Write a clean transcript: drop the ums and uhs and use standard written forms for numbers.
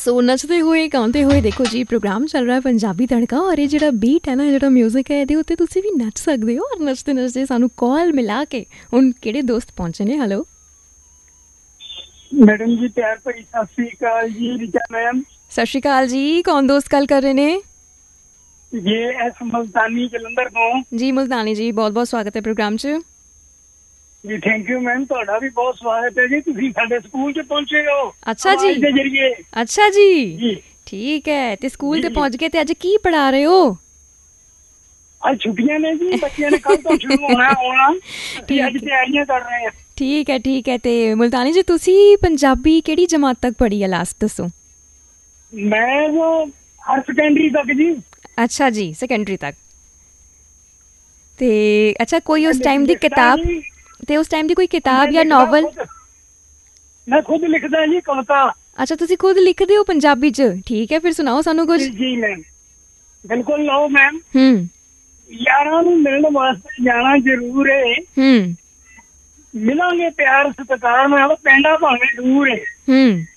सो नचते हुए गाते हुए देखो जी प्रोग्राम चल रहा है पंजाबी तड़का और ये जो बीट है ना जो म्यूजिक है ये उत्ते तुसी भी नच सकते हो और नचते नचते सानू कॉल मिला के हुण किहड़े दोस्त पहुंचे ने। हेलो मैडम जी, प्यार भरी सत श्री अकाल जी। रिचा मैम सत श्री अकाल जी, कौन दोस्त गल कर रहे ने? ये एस मुल्तानी जलंधर तो जी मुल्तानी जी, बहुत बहुत स्वागत है प्रोग्राम च जी। थैंक यू मैम, ਤੁਹਾਡਾ भी बहुत स्वागत है जी। ਤੁਸੀਂ ਸਾਡੇ ਸਕੂਲ 'ਚ ਪਹੁੰਚੇ ਹੋ। अच्छा जी, ਦੇ ਜਰੀਏ अच्छा जी जी ठीक है। ते स्कूल ते पहुंच गए ते अज की पढ़ा रहे हो? आज छुट्टियां ने जी, बच्चियां ने कल तो शुरू होना ਅਸੀਂ ਅੱਜ ਤਿਆਰੀਆਂ कर रहे हैं। ठीक है। ते मुल्तानी जी तुसी पंजाबी केड़ी जमात तक पढ़ी है लास्ट दसो? मैं वो हायर सेकेंडरी तक जी। अच्छा जी, सेकेंडरी तक। ते अच्छा कोई उस टाइम दी किताब ते उस टाइम दी कोई किताब या नॉवल? मैं खुद लिखदा जी कविता। अच्छा तुसी खुद लिखदे हो पंजाबी च? ठीक है, फिर सुनाओ सानू कुछ। जी मैम, बिल्कुल लाओ मैम। यारां नूं मिलण वास्ते जाना जरूर है। मिलांगे प्यार सत्कार नाल, पिंडा भावें दूर है।